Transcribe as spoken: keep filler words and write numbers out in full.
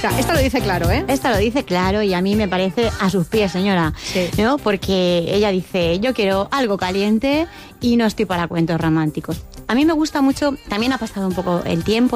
O sea, esta lo dice claro, ¿eh? Esta lo dice claro y a mí me parece a sus pies, señora. Sí. ¿No? Porque ella dice, yo quiero algo caliente y no estoy para cuentos románticos. A mí me gusta mucho, también ha pasado un poco el tiempo,